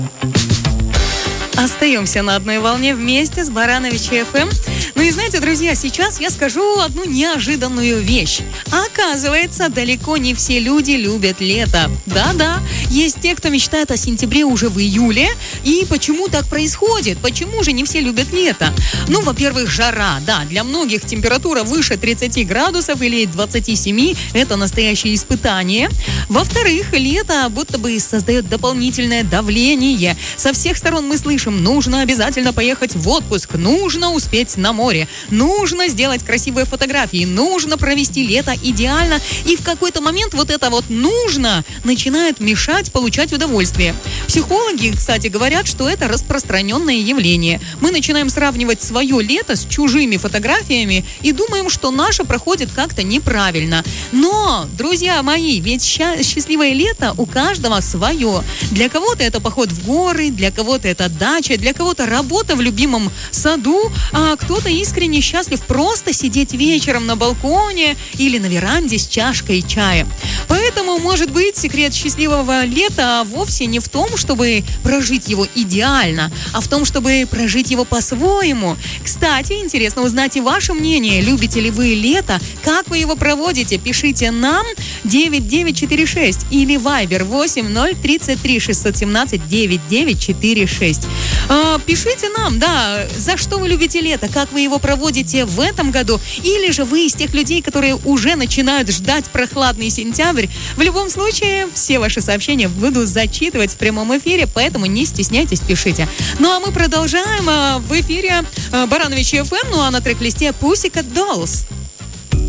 Остаемся на одной волне вместе с Барановичей ФМ. Ну и знаете, друзья, сейчас я скажу одну неожиданную вещь. Оказывается, далеко не все люди любят лето. Да-да, есть те, кто мечтает о сентябре уже в июле. И почему так происходит? Почему же не все любят лето? Ну, во-первых, жара. Да, для многих температура выше 30 градусов или 27 – это настоящее испытание. Во-вторых, лето будто бы создает дополнительное давление. Со всех сторон мы слышим: нужно обязательно поехать в отпуск, нужно успеть на море, нужно сделать красивые фотографии, нужно провести лето идеально. И в какой-то момент вот это вот «нужно» начинает мешать получать удовольствие. Психологи, кстати, говорят, что это распространенное явление. Мы начинаем сравнивать свое лето с чужими фотографиями и думаем, что наше проходит как-то неправильно. Но, друзья мои, ведь счастливое лето у каждого свое. Для кого-то это поход в горы, для кого-то это дача, для кого-то работа в любимом саду, а кто-то искренне счастлив просто сидеть вечером на балконе или на веранде с чашкой чая. Поэтому, может быть, секрет счастливого лета вовсе не в том, чтобы прожить его идеально, а в том, чтобы прожить его по-своему. Кстати, интересно узнать и ваше мнение. Любите ли вы лето? Как вы его проводите? Пишите нам 9946 или Viber 8033 617 9946. Пишите нам, да, за что вы любите лето, как вы его проводите в этом году, или же вы из тех людей, которые уже начинают ждать прохладный сентябрь. В любом случае, все ваши сообщения буду зачитывать в прямом эфире, поэтому не стесняйтесь, пишите. Ну а мы продолжаем в эфире Барановичей ФМ, ну а на трек-листе Pussycat Dolls.